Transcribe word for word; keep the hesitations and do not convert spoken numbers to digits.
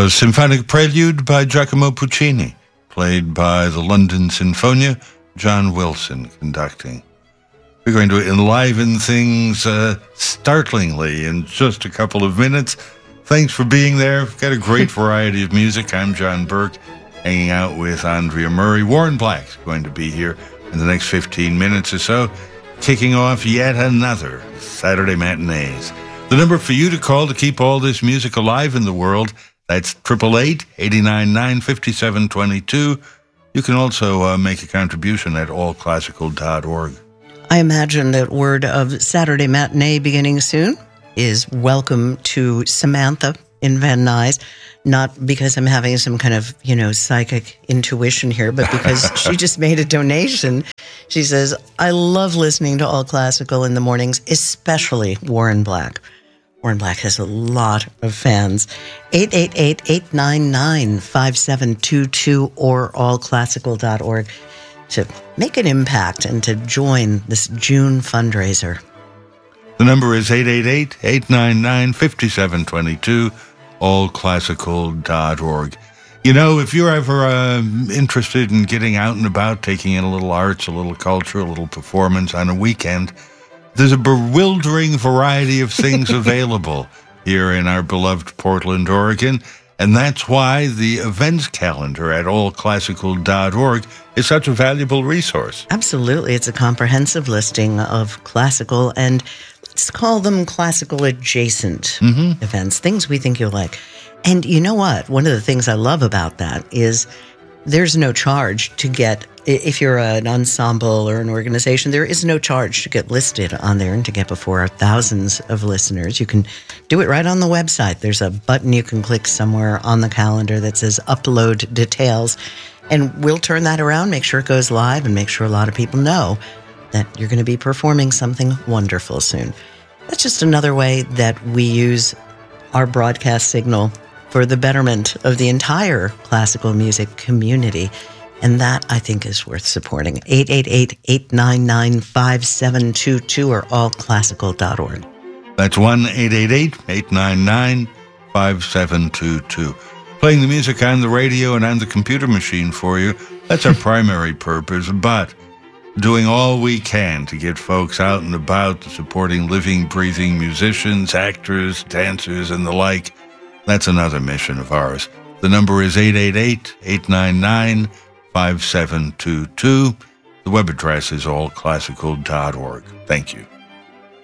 A symphonic prelude by Giacomo Puccini, played by the London Sinfonia, John Wilson conducting. We're going to enliven things uh, startlingly in just a couple of minutes. Thanks for being there. We've got a great variety of music. I'm John Burke, hanging out with Andrea Murray. Warren Black's going to be here in the next fifteen minutes or so, kicking off yet another Saturday Matinees. The number for you to call to keep all this music alive in the world, that's eight eight eight, eight nine nine, five seven two two. You can also uh, make a contribution at all classical dot org. I imagine that word of Saturday Matinee beginning soon is welcome to Samantha in Van Nuys. Not because I'm having some kind of, you know, psychic intuition here, but because she just made a donation. She says, I love listening to All Classical in the mornings, especially Warren Black. Warren Black has a lot of fans. eight eight eight, eight nine nine, five seven two two or all classical dot org to make an impact and to join this June fundraiser. The number is eight eight eight, eight nine nine, five seven two two, all classical dot org. You know, if you're ever uh, interested in getting out and about, taking in a little arts, a little culture, a little performance on a weekend, there's a bewildering variety of things available here in our beloved Portland, Oregon, and that's why the events calendar at all classical dot org is such a valuable resource. Absolutely. It's a comprehensive listing of classical and let's call them classical adjacent mm-hmm. events, things we think you'll like. And you know what? One of the things I love about that is there's no charge to get, if you're an ensemble or an organization, there is no charge to get listed on there and to get before thousands of listeners. You can do it right on the website. There's a button you can click somewhere on the calendar that says upload details, and we'll turn that around, make sure it goes live, and make sure a lot of people know that you're going to be performing something wonderful soon. That's just another way that we use our broadcast signal for the betterment of the entire classical music community. And that, I think, is worth supporting. eight eight eight, eight nine nine, five seven two two or all classical dot org. That's one eight eight eight, eight nine nine, five seven two two. Playing the music on the radio and on the computer machine for you, that's our primary purpose. But doing all we can to get folks out and about, supporting living, breathing musicians, actors, dancers, and the like, that's another mission of ours. The number is eight eight eight, eight nine nine, five seven two two. The web address is all classical dot org. Thank you.